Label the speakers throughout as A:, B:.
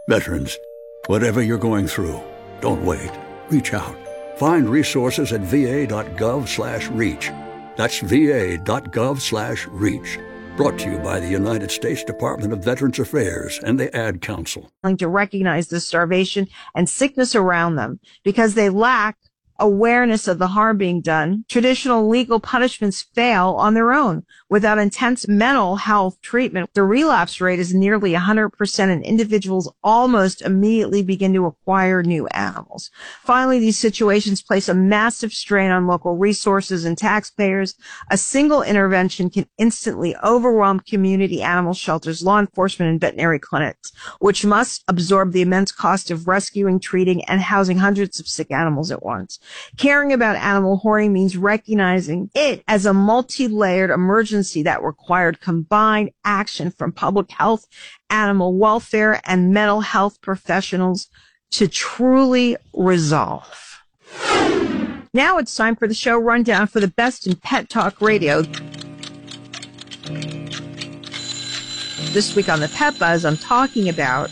A: Veterans, whatever you're going through, don't wait. Reach out. Find resources at va.gov/reach. That's va.gov/reach. Brought to you by the United States Department of Veterans Affairs and the Ad Council.
B: To recognize the starvation and sickness around them because they lack awareness of the harm being done. Traditional legal punishments fail on their own. Without intense mental health treatment, the relapse rate is nearly 100%, and individuals almost immediately begin to acquire new animals. Finally, these situations place a massive strain on local resources and taxpayers. A single intervention can instantly overwhelm community animal shelters, law enforcement, and veterinary clinics, which must absorb the immense cost of rescuing, treating, and housing hundreds of sick animals at once. Caring about animal hoarding means recognizing it as a multi-layered emergency that required combined action from public health, animal welfare, and mental health professionals to truly resolve. Now it's time for the show rundown for the best in Pet Talk Radio. This week on the Pet Buzz, I'm talking about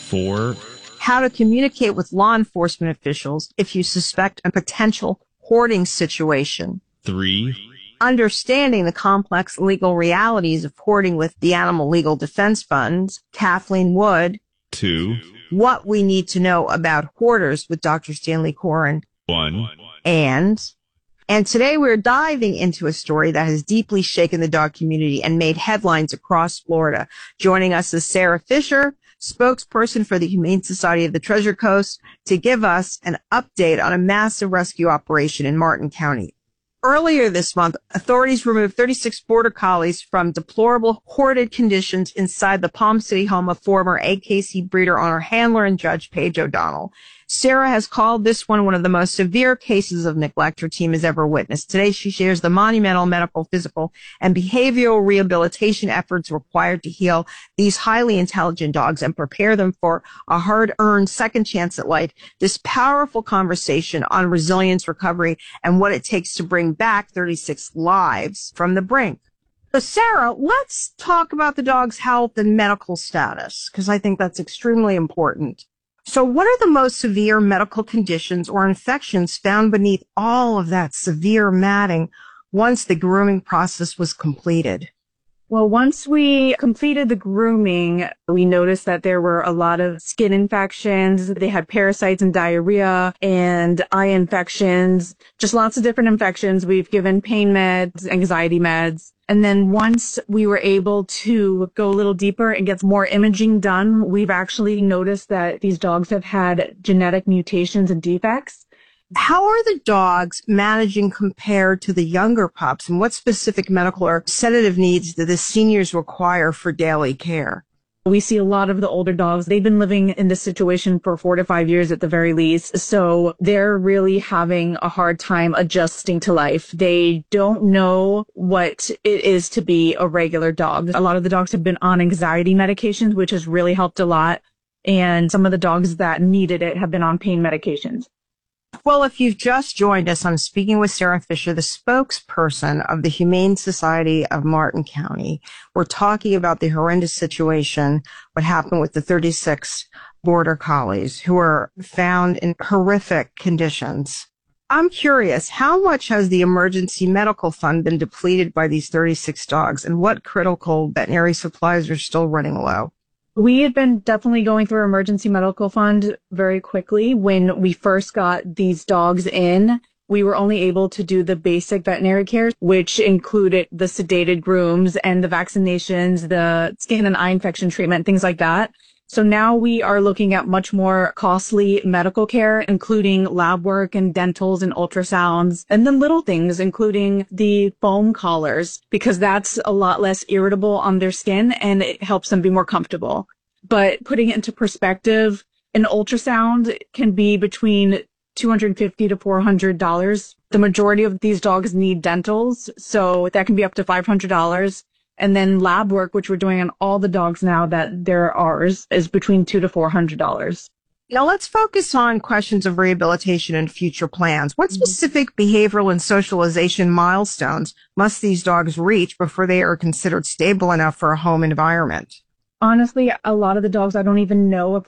B: how to communicate with law enforcement officials if you suspect a potential hoarding situation.
C: 3,
B: Understanding the complex legal realities of hoarding with the Animal Legal Defense Fund, Kathleen Wood.
C: 2,
B: What we need to know about hoarders with Dr. Stanley Coren.
C: 1.
B: And today we're diving into a story that has deeply shaken the dog community and made headlines across Florida. Joining us is Sarah Fisher, spokesperson for the Humane Society of the Treasure Coast, to give us an update on a massive rescue operation in Martin County. Earlier this month, authorities removed 36 border collies from deplorable hoarded conditions inside the Palm City home of former AKC breeder owner, handler, and judge Paige O'Donnell. Sarah has called this one of the most severe cases of neglect her team has ever witnessed. Today, she shares the monumental medical, physical, and behavioral rehabilitation efforts required to heal these highly intelligent dogs and prepare them for a hard-earned second chance at life. This powerful conversation on resilience, recovery, and what it takes to bring back 36 lives from the brink. So, Sarah, let's talk about the dog's health and medical status, because I think that's extremely important. So what are the most severe medical conditions or infections found beneath all of that severe matting once the grooming process was completed?
D: Well, once we completed the grooming, we noticed that there were a lot of skin infections. They had parasites and diarrhea and eye infections, just lots of different infections. We've given pain meds, anxiety meds. And then once we were able to go a little deeper and get more imaging done, we've actually noticed that these dogs have had genetic mutations and defects.
B: How are the dogs managing compared to the younger pups, and what specific medical or sedative needs do the seniors require for daily care?
D: We see a lot of the older dogs. They've been living in this situation for 4 to 5 years at the very least. So they're really having a hard time adjusting to life. They don't know what it is to be a regular dog. A lot of the dogs have been on anxiety medications, which has really helped a lot. And some of the dogs that needed it have been on pain medications.
B: Well, if you've just joined us, I'm speaking with Sarah Fisher, the spokesperson of the Humane Society of Martin County. We're talking about the horrendous situation, what happened with the 36 border collies who were found in horrific conditions. I'm curious, how much has the emergency medical fund been depleted by these 36 dogs, and what critical veterinary supplies are still running low?
D: We had been definitely going through our emergency medical fund very quickly. When we first got these dogs in, we were only able to do the basic veterinary care, which included the sedated grooms and the vaccinations, the skin and eye infection treatment, things like that. So now we are looking at much more costly medical care, including lab work and dentals and ultrasounds, and then little things, including the foam collars, because that's a lot less irritable on their skin and it helps them be more comfortable. But putting it into perspective, an ultrasound can be between $250 to $400. The majority of these dogs need dentals, so that can be up to $500. And then lab work, which we're doing on all the dogs now that they're ours, is between $200 to $400.
B: Now let's focus on questions of rehabilitation and future plans. What specific behavioral and socialization milestones must these dogs reach before they are considered stable enough for a home environment?
D: Honestly, a lot of the dogs, I don't even know if